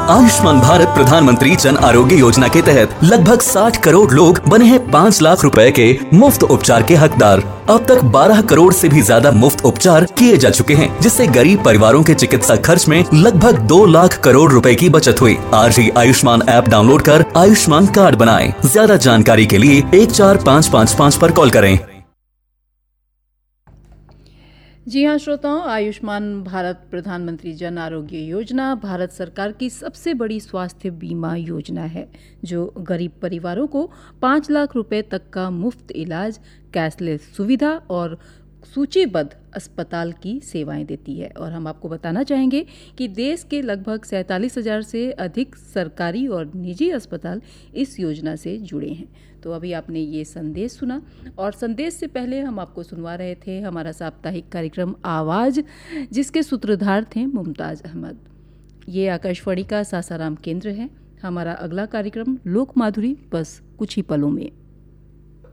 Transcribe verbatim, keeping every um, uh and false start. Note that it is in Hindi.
आयुष्मान भारत प्रधानमंत्री जन आरोग्य योजना के तहत लगभग साठ करोड़ लोग बने हैं पाँच लाख रुपए के मुफ्त उपचार के हकदार। अब तक बारह करोड़ से भी ज्यादा मुफ्त उपचार किए जा चुके हैं, जिससे गरीब परिवारों के चिकित्सा खर्च में लगभग दो लाख करोड़ रुपए की बचत हुई। आज ही आयुष्मान ऐप डाउनलोड कर आयुष्मान कार्ड बनाएं। ज्यादा जानकारी के लिए एक चार पाँच पाँच पाँच पर कॉल करें। जी हाँ श्रोताओं, आयुष्मान भारत प्रधानमंत्री जन आरोग्य योजना भारत सरकार की सबसे बड़ी स्वास्थ्य बीमा योजना है, जो गरीब परिवारों को पाँच लाख रुपए तक का मुफ्त इलाज, कैशलेस सुविधा और सूचीबद्ध अस्पताल की सेवाएं देती है। और हम आपको बताना चाहेंगे कि देश के लगभग सैंतालीस हजार से अधिक सरकारी और निजी अस्पताल इस योजना से जुड़े हैं। तो अभी आपने ये संदेश सुना, और संदेश से पहले हम आपको सुनवा रहे थे हमारा साप्ताहिक कार्यक्रम आवाज़, जिसके सूत्रधार थे मुमताज़ अहमद। ये आकाशवाणी का सासाराम केंद्र है। हमारा अगला कार्यक्रम लोक माधुरी बस कुछ ही पलों में।